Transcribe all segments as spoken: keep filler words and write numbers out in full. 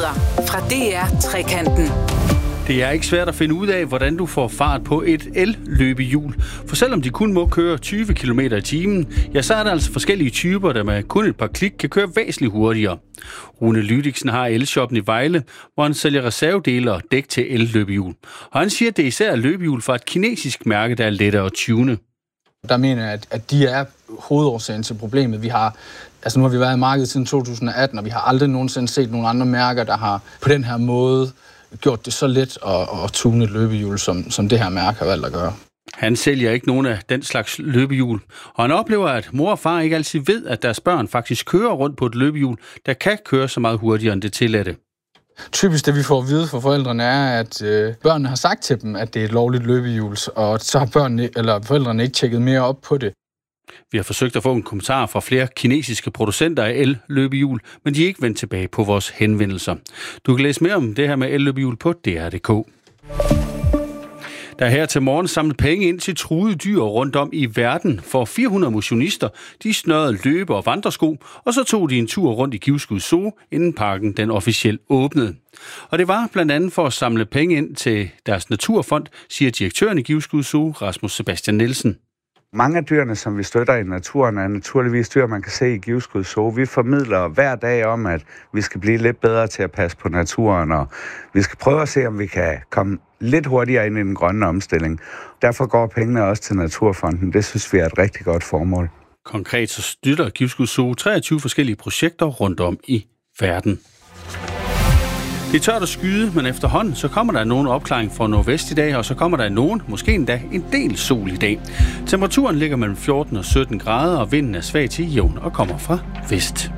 Nyheder fra D R Trekanten. Det er ikke svært at finde ud af, hvordan du får fart på et el-løbehjul. For selvom de kun må køre tyve kilometer i timen, ja, så er der altså forskellige typer, der med kun et par klik kan køre væsentligt hurtigere. Rune Lydiksen har elshoppen i Vejle, hvor han sælger reservedele og dæk til el-løbehjul. Og han siger, at det især er løbehjul fra et kinesisk mærke, der er lettere at tune. Der mener jeg, at de er hovedårsagen til problemet. Vi har, altså nu har vi været i markedet siden to tusind og atten, og vi har aldrig nogensinde set nogle andre mærker, der har på den her måde gjort det så let at, at tune et løbehjul, som, som det her mærke har valgt at gøre. Han sælger ikke nogen af den slags løbehjul, og han oplever, at mor og far ikke altid ved, at deres børn faktisk kører rundt på et løbehjul, der kan køre så meget hurtigere end det tilladte. Typisk det, vi får at vide fra forældrene, er, at øh, børnene har sagt til dem, at det er et lovligt løbehjul, og så har børnene, eller forældrene ikke tjekket mere op på det. Vi har forsøgt at få en kommentar fra flere kinesiske producenter af el-løbehjul, men de er ikke vendt tilbage på vores henvendelser. Du kan læse mere om det her med el-løbehjul på D R punktum d k. Der er her til morgen samlet penge ind til truede dyr rundt om i verden. For fire hundrede motionister, de snørrede løbe- og vandresko, og så tog de en tur rundt i Givskud Zoo, inden parken den officielt åbnede. Og det var blandt andet for at samle penge ind til deres naturfond, siger direktøren i Givskud Zoo, Rasmus Sebastian Nielsen. Mange af dyrene, som vi støtter i naturen, er naturligvis dyr, man kan se i Givskud Zoo. Vi formidler hver dag om, at vi skal blive lidt bedre til at passe på naturen, og vi skal prøve at se, om vi kan komme lidt hurtigere ind i den grønne omstilling. Derfor går pengene også til Naturfonden. Det synes vi er et rigtig godt formål. Konkret så støtter Givskud Zoo treogtyve forskellige projekter rundt om i verden. Det er tørt at skyde, men efterhånden så kommer der nogen opklaring fra nordvest i dag, og så kommer der nogen, måske endda en del sol i dag. Temperaturen ligger mellem fjorten og sytten grader, og vinden er svag til jævn og kommer fra vest.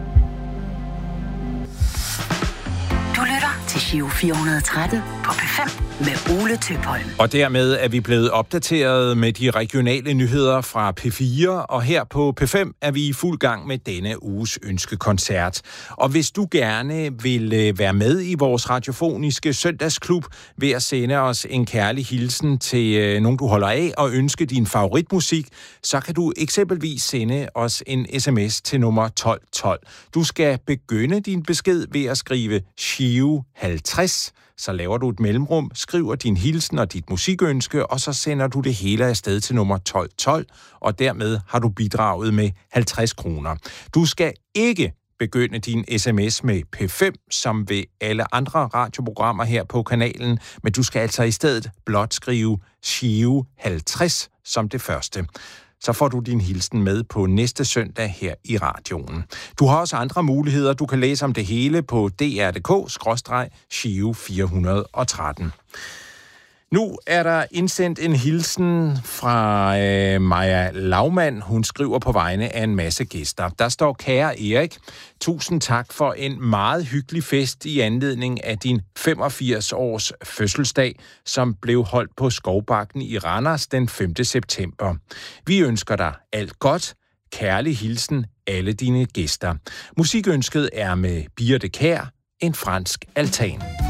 Du lytter til Giro fire hundrede og tretten på P fem med Ole Tøpholm. Og dermed er vi blevet opdateret med de regionale nyheder fra P fire, og her på P fem er vi i fuld gang med denne uges ønskekoncert. Og hvis du gerne vil være med i vores radiofoniske søndagsklub ved at sende os en kærlig hilsen til nogen, du holder af, og ønske din favoritmusik, så kan du eksempelvis sende os en sms til nummer tolv tolv. Du skal begynde din besked ved at skrive Giro halvtreds. Så laver du et mellemrum, skriver din hilsen og dit musikønske, og så sender du det hele afsted til nummer tolv tolv, og dermed har du bidraget med halvtreds kroner. Du skal ikke begynde din sms med P fem, som ved alle andre radioprogrammer her på kanalen, men du skal altså i stedet blot skrive Giro halvtreds som det første. Så får du din hilsen med på næste søndag her i radioen. Du har også andre muligheder. Du kan læse om det hele på d r punktum d k skråstreg Giro fire hundrede og tretten. Nu er der indsendt en hilsen fra øh, Maja Laumann. Hun skriver på vegne af en masse gæster. Der står: Kære Erik, tusind tak for en meget hyggelig fest i anledning af din femogfirs års fødselsdag, som blev holdt på Skovbakken i Randers den femte september. Vi ønsker dig alt godt. Kærlig hilsen alle dine gæster. Musikønsket er med Birte Kjær, En fransk altan.